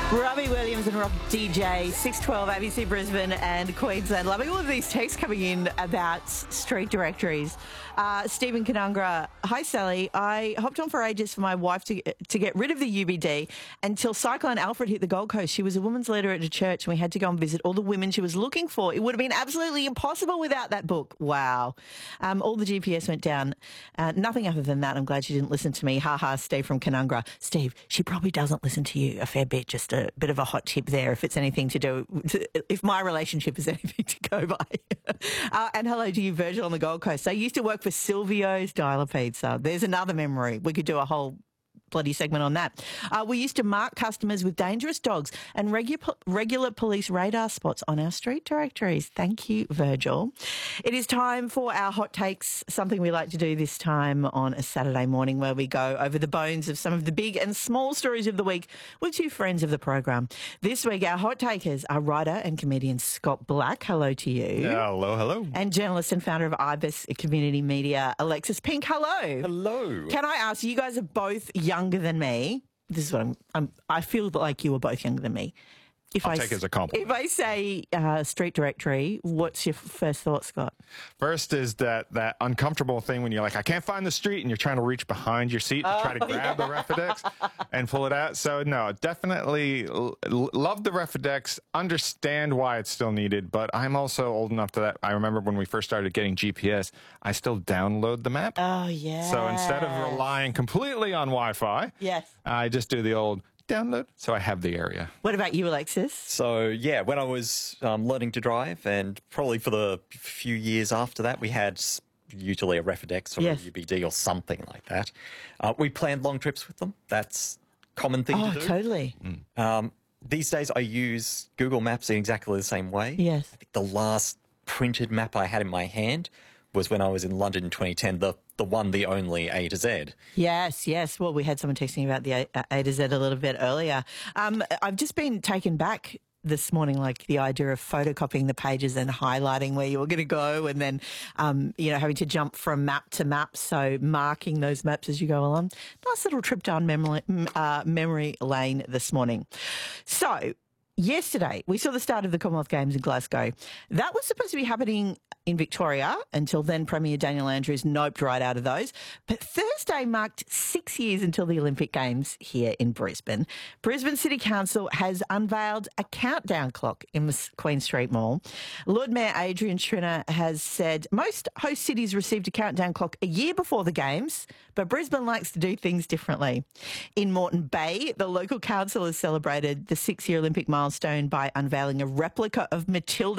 Robbie Williams and Rob DJ, 612 ABC Brisbane and Queensland. Loving all of these texts coming in about street directories. Stephen Canungra, hi Sally. I hopped on for ages for my wife to get rid of the UBD until Cyclone Alfred hit the Gold Coast. She was a woman's leader at a church and we had to go and visit all the women she was looking for. It would have been absolutely impossible without that book. Wow. All the GPS went down. Nothing other than that. I'm glad she didn't listen to me. Ha ha, Steve from Canungra. Steve, she probably doesn't listen to you a fair bit. Just a bit of a hot tip there if it's anything to do, if my relationship is anything to go by. And hello to you, Virgil, on the Gold Coast. I used to work for Silvio's Dialer Pizza. There's another memory. We could do a whole bloody segment on that. We used to mark customers with dangerous dogs and regular police radar spots on our street directories. Thank you, Virgil. It is time for our hot takes, something we like to do this time on a Saturday morning where we go over the bones of some of the big and small stories of the week with two friends of the program. This week, our hot takers are writer and comedian Scott Black. Hello to you. Hello, hello. And journalist and founder of Ibis Community Media, Alexis Pink. Hello. Hello. Can I ask, you guys are both younger than me. This is what I feel like you were both younger than me. I'll take it as a compliment. If I say street directory, what's your first thought, Scott? First is that uncomfortable thing when you're like, I can't find the street, and you're trying to reach behind your seat to try to grab the Refidex and pull it out. So, no, definitely love the Refidex, understand why it's still needed, but I'm also old enough that I remember when we first started getting GPS, I still download the map. Oh, yeah. So instead of relying completely on Wi-Fi, yes, I just do the old download, so I have the area. What about you, Alexis? So, yeah, when I was learning to drive, and probably for the few years after that, we had usually a Refidex or Yes. a UBD or something like that. We planned long trips with them. That's a common thing to do. Oh, totally. These days, I use Google Maps in exactly the same way. Yes. I think the last printed map I had in my hand was when I was in London in 2010, the one, the only A to Z. Yes, yes. Well, we had someone texting about the A to Z a little bit earlier. I've just been taken back this morning, like the idea of photocopying the pages and highlighting where you were going to go and then, having to jump from map to map. So marking those maps as you go along. Nice little trip down memory lane this morning. So yesterday, we saw the start of the Commonwealth Games in Glasgow. That was supposed to be happening in Victoria. Until then, Premier Daniel Andrews noped right out of those. But Thursday marked 6 years until the Olympic Games here in Brisbane. Brisbane City Council has unveiled a countdown clock in the Queen Street Mall. Lord Mayor Adrian Schrinner has said most host cities received a countdown clock a year before the Games, but Brisbane likes to do things differently. In Moreton Bay, the local council has celebrated the 6-year Olympic milestone by unveiling a replica of Matilda